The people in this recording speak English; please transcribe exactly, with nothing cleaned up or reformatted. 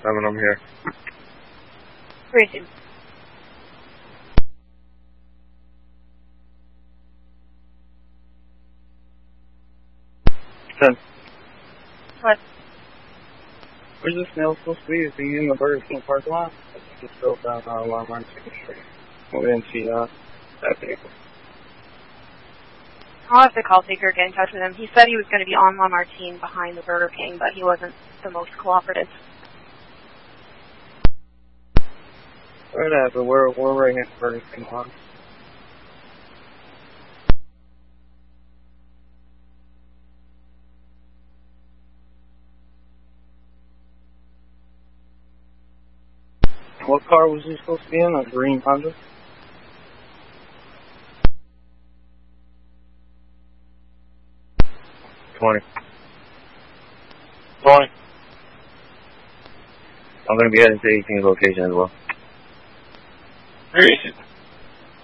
seven, I'm here. three two. ten. What? Where's this mail supposed to be? Is he in the Burger King parking lot? Just drove down uh, Lamar and second Street. We didn't see uh, that vehicle. I'll have to call Baker, get in touch with him. He said he was going to be on Lamartine behind the Burger King, but he wasn't the most cooperative. Whatever, we're, we're right next to Burger King lot. What car was he supposed to be in? A green Honda? twenty. twenty. I'm going to be heading to eighteen's location as well. Where is it?